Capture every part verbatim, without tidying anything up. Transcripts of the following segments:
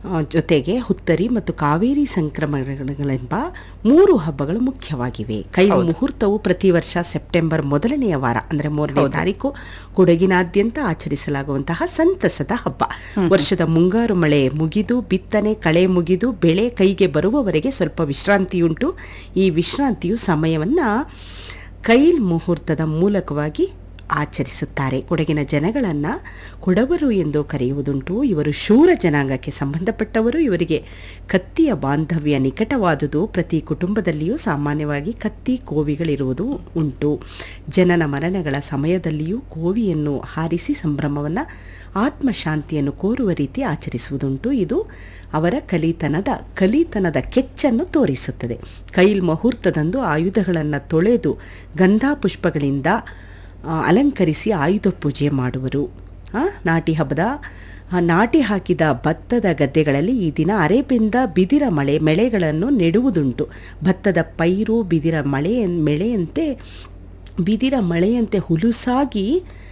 ಜೊತೆಗೆ ಹುತ್ತರಿ ಮತ್ತು ಕಾವೇರಿ ಸಂಕ್ರಮಣಗಳೆಂಬ ಮೂರು ಹಬ್ಬಗಳು ಮುಖ್ಯವಾಗಿವೆ. ಕೈಲು ಮುಹೂರ್ತವು ಪ್ರತಿ ವರ್ಷ ಸೆಪ್ಟೆಂಬರ್ ಮೊದಲನೆಯ ವಾರ ಅಂದರೆ ಮೂರನೇ ತಾರೀಕು ಕೊಡಗಿನಾದ್ಯಂತ ಆಚರಿಸಲಾಗುವಂತಹ ಸಂತಸದ ಹಬ್ಬ. ವರ್ಷದ ಮುಂಗಾರು ಮಳೆ ಮುಗಿದು ಬಿತ್ತನೆ ಕಳೆ ಮುಗಿದು ಬೆಳೆ ಕೈಗೆ ಬರುವವರೆಗೆ ಸ್ವಲ್ಪ ವಿಶ್ರಾಂತಿಯುಂಟು. ಈ ವಿಶ್ರಾಂತಿಯು ಸಮಯವನ್ನು ಕೈಲ್ ಮುಹೂರ್ತದ ಮೂಲಕವಾಗಿ ಆಚರಿಸುತ್ತಾರೆ. ಕೊಡಗಿನ ಜನಗಳನ್ನು ಕೊಡವರು ಎಂದು ಕರೆಯುವುದುಂಟು. ಇವರು ಶೂರ ಜನಾಂಗಕ್ಕೆ ಸಂಬಂಧಪಟ್ಟವರು. ಇವರಿಗೆ ಕತ್ತಿಯ ಬಾಂಧವ್ಯ ನಿಕಟವಾದುದು. ಪ್ರತಿ ಕುಟುಂಬದಲ್ಲಿಯೂ ಸಾಮಾನ್ಯವಾಗಿ ಕತ್ತಿ ಕೋವಿಗಳಿರುವುದು ಉಂಟು. ಜನನ ಮರಣಗಳ ಸಮಯದಲ್ಲಿಯೂ ಕೋವಿಯನ್ನು ಹಾರಿಸಿ ಸಂಭ್ರಮವನ್ನು ಆತ್ಮಶಾಂತಿಯನ್ನು ಕೋರುವ ರೀತಿ ಆಚರಿಸುವುದುಂಟು. ಇದು ಅವರ ಕಲಿತನದ ಕಲಿತನದ ಕೆಚ್ಚನ್ನು ತೋರಿಸುತ್ತದೆ. ಕೈಲ್ ಮುಹೂರ್ತದಂದು ಆಯುಧಗಳನ್ನು ತೊಳೆದು ಗಂಧ ಪುಷ್ಪಗಳಿಂದ ಅಲಂಕರಿಸಿ ಆಯುಧ ಪೂಜೆ ಮಾಡುವರು. ನಾಟಿ ಹಬ್ಬದ ನಾಟಿ ಹಾಕಿದ ಭತ್ತದ ಗದ್ದೆಗಳಲ್ಲಿ ಈ ದಿನ ಅರೆಬೆಂದ ಬಿದಿರ ಮಳೆ ಮೆಳೆಗಳನ್ನು ನೆಡುವುದುಂಟು. ಭತ್ತದ ಪೈರು ಬಿದಿರ ಮಳೆ ಮೆಳೆಯಂತೆ ಬಿದಿರ ಮಳೆಯಂತೆ ಹುಲುಸಾಗಿ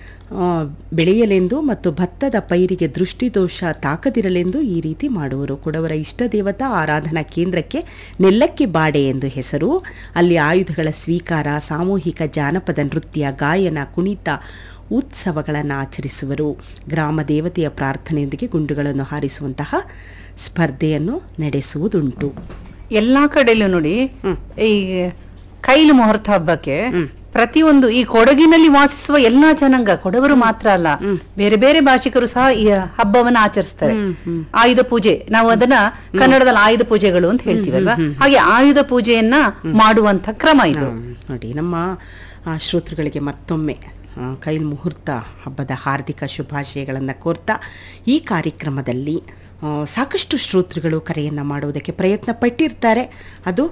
ಬೆಳೆಯಲೆಂದು ಮತ್ತು ಭತ್ತದ ಪೈರಿಗೆ ದೃಷ್ಟಿದೋಷ ತಾಕದಿರಲೆಂದು ಈ ರೀತಿ ಮಾಡುವರು. ಕೊಡವರ ಇಷ್ಟ ದೇವತಾ ಆರಾಧನಾ ಕೇಂದ್ರಕ್ಕೆ ನೆಲ್ಲಕ್ಕಿ ಬಾಡೆ ಎಂದು ಹೆಸರು. ಅಲ್ಲಿ ಆಯುಧಗಳ ಸ್ವೀಕಾರ, ಸಾಮೂಹಿಕ ಜಾನಪದ ನೃತ್ಯ, ಗಾಯನ, ಕುಣಿತ ಉತ್ಸವಗಳನ್ನು ಆಚರಿಸುವರು. ಗ್ರಾಮ ದೇವತೆಯ ಪ್ರಾರ್ಥನೆಯೊಂದಿಗೆ ಗುಂಡುಗಳನ್ನು ಹಾರಿಸುವಂತಹ ಸ್ಪರ್ಧೆಯನ್ನು ನಡೆಸುವುದುಂಟು. ಎಲ್ಲ ಕಡೆಯಲ್ಲೂ ನೋಡಿ ಈ ಕೈಲು ಮುಹೂರ್ತ ಹಬ್ಬಕ್ಕೆ ಪ್ರತಿಯೊಂದು ಈ ಕೊಡಗಿನಲ್ಲಿ ವಾಸಿಸುವ ಎಲ್ಲಾ ಜನಾಂಗ, ಕೊಡವರು ಮಾತ್ರ ಅಲ್ಲ, ಬೇರೆ ಬೇರೆ ಭಾಷಿಕರು ಸಹ ಈ ಹಬ್ಬವನ್ನ ಆಚರಿಸ್ತಾರೆ. ಆಯುಧ ಪೂಜೆ, ನಾವು ಅದನ್ನ ಕನ್ನಡದಲ್ಲಿ ಆಯುಧ ಪೂಜೆಗಳು ಅಂತ ಹೇಳ್ತೀವಲ್ವಾ, ಹಾಗೆ ಆಯುಧ ಪೂಜೆಯನ್ನ ಮಾಡುವಂತ ಕ್ರಮ ಇದು. ನೋಡಿ, ನಮ್ಮ ಶ್ರೋತೃಗಳಿಗೆ ಮತ್ತೊಮ್ಮೆ ಕೈಲ್ ಮುಹೂರ್ತ ಹಬ್ಬದ ಹಾರ್ದಿಕ ಶುಭಾಶಯಗಳನ್ನು ಕೋರ್ತಾ ಈ ಕಾರ್ಯಕ್ರಮದಲ್ಲಿ ಸಾಕಷ್ಟು ಶ್ರೋತೃಗಳು ಕರೆಯನ್ನು ಮಾಡುವುದಕ್ಕೆ ಪ್ರಯತ್ನ ಪಟ್ಟಿರ್ತಾರೆ. ಅದು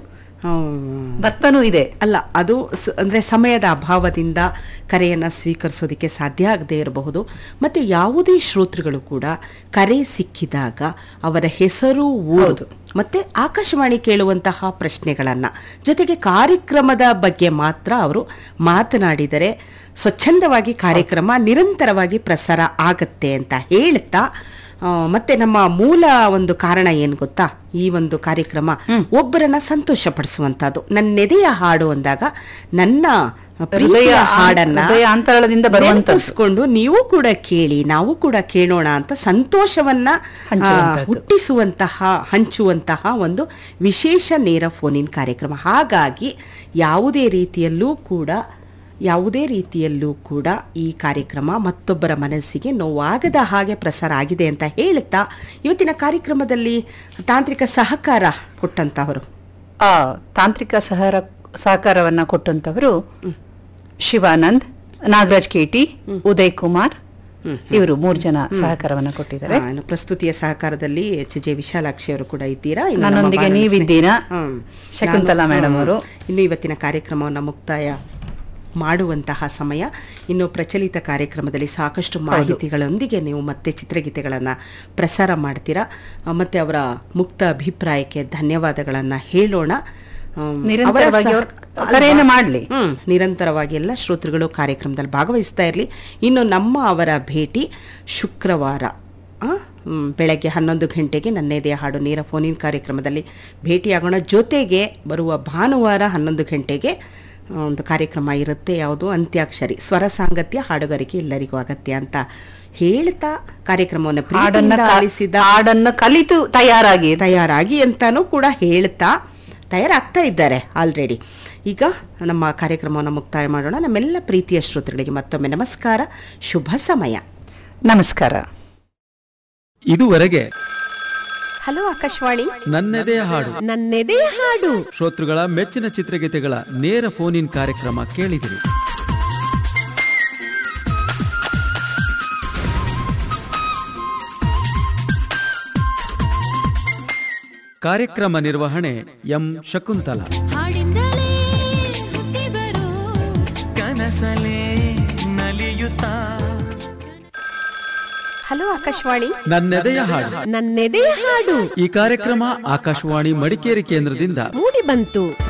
ಬರ್ತಾನೂ ಇದೆ ಅಲ್ಲ, ಅದು ಅಂದರೆ ಸಮಯದ ಅಭಾವದಿಂದ ಕರೆಯನ್ನು ಸ್ವೀಕರಿಸೋದಕ್ಕೆ ಸಾಧ್ಯ ಆಗದೇ ಇರಬಹುದು. ಮತ್ತು ಯಾವುದೇ ಶ್ರೋತೃಗಳು ಕೂಡ ಕರೆ ಸಿಕ್ಕಿದಾಗ ಅವರ ಹೆಸರು, ಊರು ಮತ್ತು ಆಕಾಶವಾಣಿ ಕೇಳುವಂತಹ ಪ್ರಶ್ನೆಗಳನ್ನು, ಜೊತೆಗೆ ಕಾರ್ಯಕ್ರಮದ ಬಗ್ಗೆ ಮಾತ್ರ ಅವರು ಮಾತನಾಡಿದರೆ ಸ್ವಚ್ಛಂದವಾಗಿ ಕಾರ್ಯಕ್ರಮ ನಿರಂತರವಾಗಿ ಪ್ರಸಾರ ಆಗತ್ತೆ ಅಂತ ಹೇಳ್ತಾ, ಮತ್ತೆ ನಮ್ಮ ಮೂಲ ಒಂದು ಕಾರಣ ಏನು ಗೊತ್ತಾ, ಈ ಒಂದು ಕಾರ್ಯಕ್ರಮ ಒಬ್ಬರನ್ನ ಸಂತೋಷ ಪಡಿಸುವಂತಹದ್ದು. ನನ್ನೆದೆಯ ಹಾಡು ಅಂದಾಗ ನನ್ನ ಪ್ರೀತಿಯ ಹಾಡನ್ನ ಅಂತರದಿಂದ ಬರುವಂತಸ್ಕೊಂಡು ನೀವು ಕೂಡ ಕೇಳಿ, ನಾವು ಕೂಡ ಕೇಳೋಣ ಅಂತ ಸಂತೋಷವನ್ನ ಹುಟ್ಟಿಸುವಂತಹ ಹಂಚುವಂತಹ ಒಂದು ವಿಶೇಷ ನೇರ ಫೋನಿನ್ ಕಾರ್ಯಕ್ರಮ. ಹಾಗಾಗಿ ಯಾವುದೇ ರೀತಿಯಲ್ಲೂ ಕೂಡ ಯಾವುದೇ ರೀತಿಯಲ್ಲೂ ಕೂಡ ಈ ಕಾರ್ಯಕ್ರಮ ಮತ್ತೊಬ್ಬರ ಮನಸ್ಸಿಗೆ ನೋವಾಗದ ಹಾಗೆ ಪ್ರಸಾರ ಆಗಿದೆ ಅಂತ ಹೇಳುತ್ತಾ, ಇವತ್ತಿನ ಕಾರ್ಯಕ್ರಮದಲ್ಲಿ ತಾಂತ್ರಿಕ ಸಹಕಾರ ಕೊಟ್ಟಂತವರು ಆ ತಾಂತ್ರಿಕ ಸಹಕಾರ ಸಹಕಾರವನ್ನ ಕೊಟ್ಟಂತವರು ಶಿವಾನಂದ್, ನಾಗರಾಜ್ ಕೇಟಿ, ಉದಯ್ ಕುಮಾರ್, ಇವರು ಮೂರು ಜನ ಸಹಕಾರವನ್ನ ಕೊಟ್ಟಿದ್ದಾರೆ. ಪ್ರಸ್ತುತಿಯ ಸಹಕಾರದಲ್ಲಿ ಎಚ್ ಜೆ ವಿಶಾಲಾಕ್ಷಿ ಅವರು ಕೂಡ ಇದ್ದೀರಾ, ನನ್ನೊಂದಿಗೆ ನೀವಿದ್ದೀರಾ, ಶಕುಂತಲಾ ಮೇಡಮ್ ಅವರು. ಇನ್ನು ಇವತ್ತಿನ ಕಾರ್ಯಕ್ರಮವನ್ನು ಮುಕ್ತಾಯ ಮಾಡುವಂತಹ ಸಮಯ. ಇನ್ನು ಪ್ರಚಲಿತ ಕಾರ್ಯಕ್ರಮದಲ್ಲಿ ಸಾಕಷ್ಟು ಮಾಹಿತಿಗಳೊಂದಿಗೆ ನೀವು ಮತ್ತೆ ಚಿತ್ರಗೀತೆಗಳನ್ನು ಪ್ರಸಾರ ಮಾಡ್ತೀರಾ. ಮತ್ತು ಅವರ ಮುಕ್ತ ಅಭಿಪ್ರಾಯಕ್ಕೆ ಧನ್ಯವಾದಗಳನ್ನು ಹೇಳೋಣ. ಮಾಡಲಿ ಹ್ಮ್ ನಿರಂತರವಾಗಿ ಎಲ್ಲ ಶ್ರೋತೃಗಳು ಕಾರ್ಯಕ್ರಮದಲ್ಲಿ ಭಾಗವಹಿಸ್ತಾ ಇರಲಿ. ಇನ್ನು ನಮ್ಮ ಅವರ ಭೇಟಿ ಶುಕ್ರವಾರ ಬೆಳಗ್ಗೆ ಹನ್ನೊಂದು ಗಂಟೆಗೆ ನನ್ನೆದೆಯ ಹಾಡು ನೇರ ಫೋನಿನ್ ಕಾರ್ಯಕ್ರಮದಲ್ಲಿ ಭೇಟಿಯಾಗೋಣ. ಜೊತೆಗೆ ಬರುವ ಭಾನುವಾರ ಹನ್ನೊಂದು ಗಂಟೆಗೆ ಒಂದು ಕಾರ್ಯಕ್ರಮ ಇರುತ್ತೆ, ಯಾವುದು ಅಂತ್ಯಾಕ್ಷರಿ, ಸ್ವರ ಸಾಂಗತ್ಯ ಹಾಡುಗಾರಿಕೆ ಎಲ್ಲರಿಗೂ ಅಗತ್ಯ ಅಂತ ಹೇಳ್ತಾ ಕಾರ್ಯಕ್ರಮವನ್ನು ಪ್ರೀತಿಯಿಂದ ಆಲಿಸಿದ ಹಾಡನ್ನು ಕಲಿತು ತಯಾರಾಗಿ ತಯಾರಾಗಿ ಅಂತಾನೂ ಕೂಡ ಹೇಳ್ತಾ ತಯಾರಾಗ್ತಾ ಇದ್ದಾರೆ ಆಲ್ರೆಡಿ. ಈಗ ನಮ್ಮ ಕಾರ್ಯಕ್ರಮವನ್ನು ಮುಕ್ತಾಯ ಮಾಡೋಣ. ನಮ್ಮೆಲ್ಲ ಪ್ರೀತಿಯ ಶ್ರೋತೃಗಳಿಗೆ ಮತ್ತೊಮ್ಮೆ ನಮಸ್ಕಾರ, ಶುಭ ಸಮಯ. ನಮಸ್ಕಾರ. ಇದುವರೆಗೆ ಹಲೋ ಆಕಾಶವಾಣಿ, ನನ್ನೆದೆಯ ಹಾಡು ನನ್ನೆದೆಯ ಹಾಡು ಶ್ರೋತೃಗಳ ಮೆಚ್ಚಿನ ಚಿತ್ರಗೀತೆಗಳ ನೇರ ಫೋನ್ ಇನ್ ಕಾರ್ಯಕ್ರಮ ಕೇಳಿದಿರಿ. ಕಾರ್ಯಕ್ರಮ ನಿರ್ವಹಣೆ ಎಂ ಶಕುಂತಲಾ. ಹಾಡಿಂದಲೇ ಹುಟ್ಟಿ ಬರೋ ಕನಸಲೇ ನಲಿಯುತ್ತಾ. ಹಲೋ ಆಕಾಶವಾಣಿ, ನನ್ನೆದೆಯ ಹಾಡು ನನ್ನೆದೆಯ ಹಾಡು ಈ ಕಾರ್ಯಕ್ರಮ ಆಕಾಶವಾಣಿ ಮಡಿಕೇರಿ ಕೇಂದ್ರದಿಂದ ಮೂಡಿ ಬಂತು.